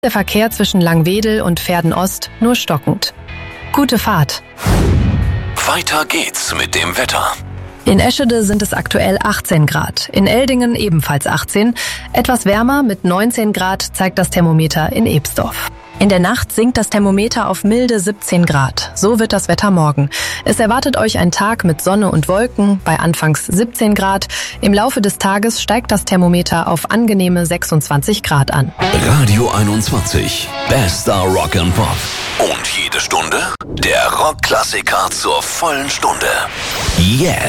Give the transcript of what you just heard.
Der Verkehr zwischen Langwedel und Verden-Ost nur stockend. Gute Fahrt. Weiter geht's mit dem Wetter. In Eschede sind es aktuell 18 Grad, in Eldingen ebenfalls 18. Etwas wärmer mit 19 Grad zeigt das Thermometer in Ebsdorf. In der Nacht sinkt das Thermometer auf milde 17 Grad. So wird das Wetter morgen. Es erwartet euch ein Tag mit Sonne und Wolken bei anfangs 17 Grad. Im Laufe des Tages steigt das Thermometer auf angenehme 26 Grad an. Radio 21. Bester Rock and Pop. Und jede Stunde der Rockklassiker zur vollen Stunde. Jetzt.